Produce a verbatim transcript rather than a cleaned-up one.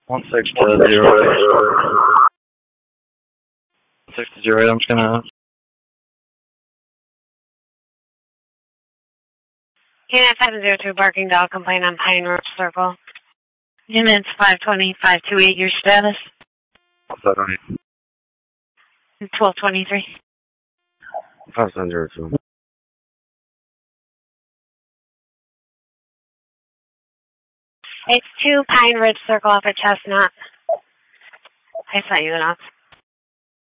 One six to zero. Six to zero. I'm just gonna. Unit seven zero two, barking dog complaint on Pine Ridge Circle. Units five twenty, five twenty-eight, your status? Seven. twelve twenty-three. Five seven zero two. It's two Pine Ridge Circle off of Chestnut. I sent you the notes.